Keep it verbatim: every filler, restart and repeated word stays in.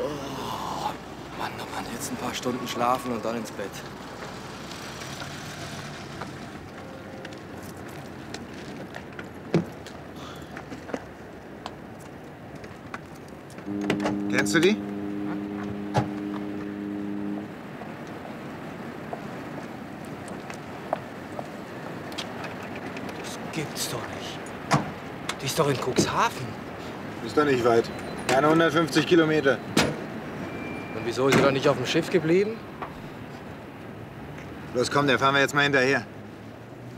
Oh, Mann, oh Mann, jetzt ein paar Stunden schlafen und dann ins Bett. Kennst du die? Das gibt's doch nicht. Die ist doch in Cuxhaven. Ist doch nicht weit. Keine hundertfünfzig Kilometer. Und wieso ist sie doch nicht auf dem Schiff geblieben? Los, komm, der fahren wir jetzt mal hinterher.